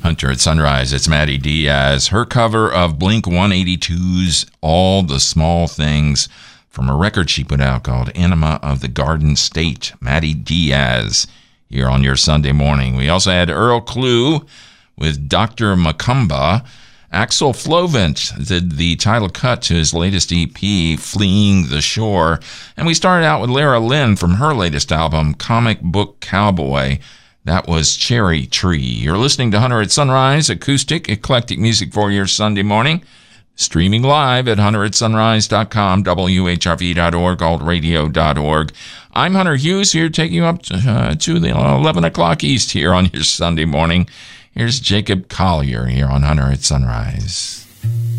Hunter at Sunrise, it's Maddie Diaz. Her cover of Blink-182's All the Small Things from a record she put out called Enema of the Garden State. Maddie Diaz here on your Sunday morning. We also had Earl Klugh with Dr. Macumba. Axel Flovent did the title cut to his latest EP, Fleeing the Shore. And we started out with Lara Lynn from her latest album, Comic Book Cowboy. That was Cherry Tree. You're listening to Hunter at Sunrise, acoustic, eclectic music for your Sunday morning. Streaming live at hunteratsunrise.com, WHRV.org, altradio.org. I'm Hunter Hughes here, taking you up to the 11 o'clock East here on your Sunday morning. Here's Jacob Collier here on Hunter at Sunrise.